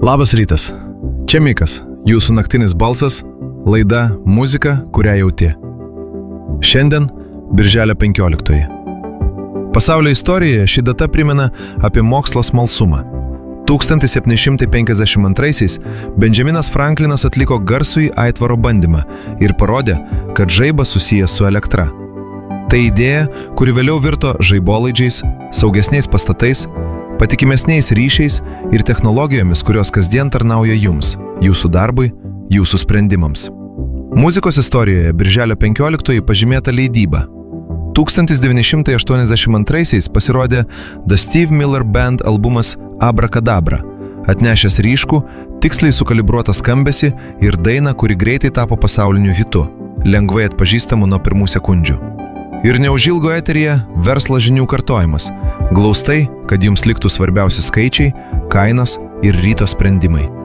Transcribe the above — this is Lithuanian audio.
Labas rytas. Čia Mikas, jūsų naktinis balsas, laida Muzika, kurią jauti. Šiandien Birželio 15. Pasaulio istorijoje ši data primena apie mokslo smalsumą. 1752-aisiais Benjaminas Franklinas atliko garsųjį aitvaro bandymą ir parodė, kad žaibas susijęs su elektra. Tai idėja, kuri vėliau virto žaibolaidžiais, saugesniais pastatais, patikimesniais ryšiais ir technologijomis, kurios kasdien tarnauja jums, jūsų darbui, jūsų sprendimams. Muzikos istorijoje Birželio 15 pažymėta leidyba. 1982 pasirodė The Steve Miller Band albumas Abracadabra, atnešęs ryškų, tiksliai sukalibruotą skambesį ir dainą, kuri greitai tapo pasauliniu hitu, lengvai atpažįstamu nuo pirmų sekundžių. Ir neužilgo eteryje verslo žinių kartojimas, glaustai, kad jums liktų svarbiausi skaičiai, kainos ir ryto sprendimai.